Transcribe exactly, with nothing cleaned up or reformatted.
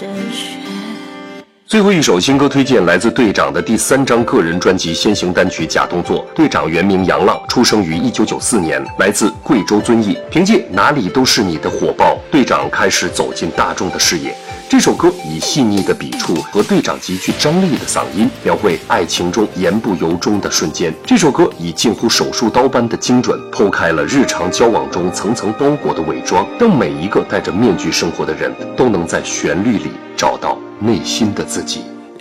着雪。 最后一首新歌推荐来自队长的第三张个人专辑先行单曲《假动作》。队长原名杨浪，出生于一九九四年，来自贵州遵义。凭借《哪里都是你》的火爆，队长开始走进大众的视野。这首歌以细腻的笔触和队长极具张力的嗓音，描绘爱情中言不由衷的瞬间。这首歌以近乎手术刀般的精准，剖开了日常交往中层层包裹的伪装，让每一个戴着面具生活的人都能在旋律里找到内心的自己。